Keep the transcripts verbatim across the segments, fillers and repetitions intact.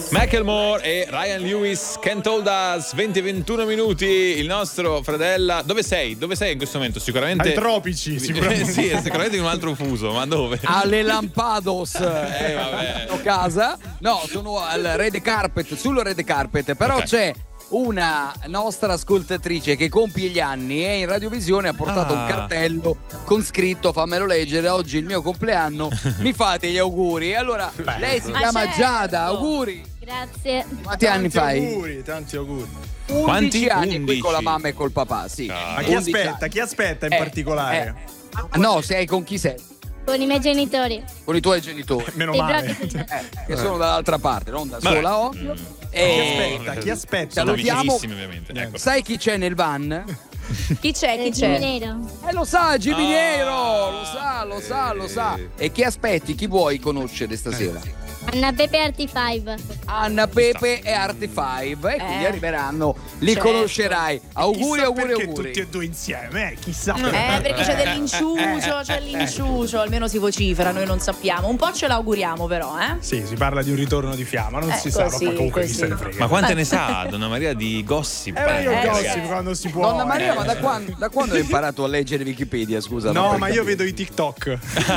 Macklemore e Ryan Lewis, Can't Hold Us, venti e ventuno minuti. Il nostro Fredella, dove sei? Dove sei in questo momento? Sicuramente ai tropici, sicuramente. Sì, sicuramente in un altro fuso, ma dove? Alle Lampados, eh, vabbè. a casa. No, sono al red carpet, sul red carpet, però okay. C'è una nostra ascoltatrice che compie gli anni e in radiovisione ha portato ah. un cartello con scritto, fammelo leggere, oggi è il mio compleanno, mi fate gli auguri. Allora, Beh, lei si chiama certo. Giada, auguri. Grazie. Quanti anni fai? Auguri, tanti auguri. undici Quanti? anni undici. Qui con la mamma e col papà, sì. Ah. Ma chi aspetta? Anni. Chi aspetta in eh, particolare? Eh. No, sei con chi sei? Con i miei genitori. Con i tuoi genitori. Meno male. Eh, che sono dall'altra parte, non da sola, ovvio. Mm. E chi aspetta? Chi aspetta? Salutiamo. Ovviamente. Ecco. Sai chi c'è nel van? Chi c'è? Chi c'è? Nero. Eh lo sa, Jimmy ah, Nero, lo sa, lo sa, lo sa. E chi aspetti? Chi vuoi conoscere stasera? Anna Pepe e Artifive. Anna Pepe e Artifive. E eh. quindi arriveranno, li certo. conoscerai. Auguri, auguri, perché auguri. Tutti e due insieme, eh? Chissà. Eh, perché c'è dell'inciucio, c'è l'inciucio, almeno si vocifera, noi non sappiamo. Un po' ce l'auguriamo però, eh? Sì, si parla di un ritorno di fiamma, non eh, si così, sa, ma comunque così. chi se ne frega. Ma quante ne sa Donna Maria di gossip? Eh, io eh, gossip ragazzi. quando si può. Donna Maria, eh. ma da quando, da quando hai imparato a leggere Wikipedia, scusa? No, ma io vedo i TikTok.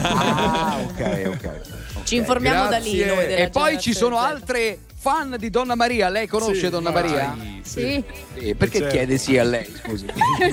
Ah, ok, ok. Ci informiamo Grazie. da lì noi della E poi ci sono Z. altre fan di Donna Maria. Lei conosce sì, Donna Maria? Sì. sì. Perché certo. chiede sì a lei, scusi?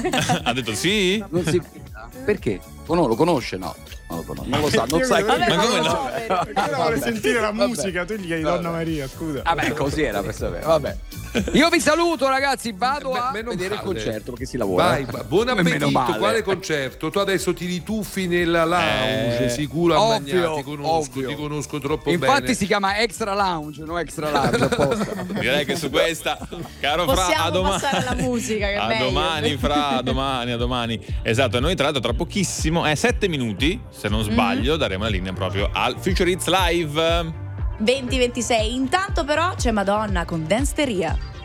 Ha detto sì? Non si perché? O no, lo conosce? No. Non lo, non lo sa, non sai chi. Ma come no? Perché vuole sentire la musica? Tu gli chiedi Donna Maria, scusa. Vabbè, così era per sapere. Vabbè. Io vi saluto, ragazzi. Vado a Beh, vedere il concerto perché si lavora. Vai, buon appetito. Quale concerto? Tu adesso ti rituffi nella lounge, eh, sicuro a ovvio, Magnà, ti conosco, ovvio. ti conosco troppo Infatti bene. Infatti si chiama Extra Lounge, non Extra Large apposta. Direi che su questa, caro Fra, possiamo a domani. passare alla musica, che è a meglio. domani, Fra, a domani, a domani. Esatto, noi tra l'altro tra pochissimo, è eh, sette minuti, se non sbaglio, mm-hmm. daremo la linea proprio al Future Hits Live. venti ventisei. Intanto però c'è Madonna con Dansteria.